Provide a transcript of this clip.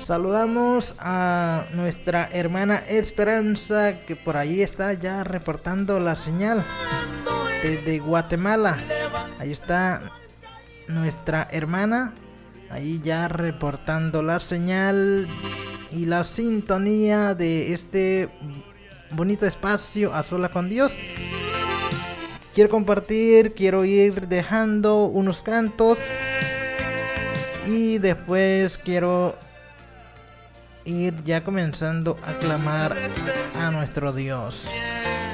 Saludamos a nuestra hermana Esperanza, que por ahí está ya reportando la señal desde Guatemala. Ahí está nuestra hermana, ahí ya reportando la señal y la sintonía de este bonito espacio A Solas con Dios. Quiero compartir, quiero ir dejando unos cantos y después quiero ir ya comenzando a clamar a nuestro Dios.